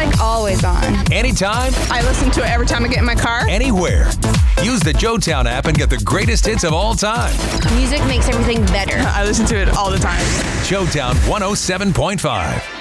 like always on. Anytime, I listen to it every time I get in my car. anywhere. Use the JoeTown app and get the greatest hits of all time. Music makes everything better. I listen to it all the time. JoeTown 107.5.